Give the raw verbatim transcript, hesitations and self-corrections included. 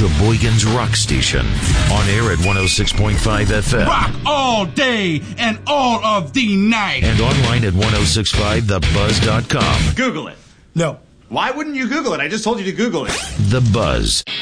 Sheboygan's rock station. On air at one oh six point five F M. Rock all day and all of the night. And online at ten sixty-five the buzz dot com. Google it. No. Why wouldn't you Google it? I just told you to Google it. The Buzz.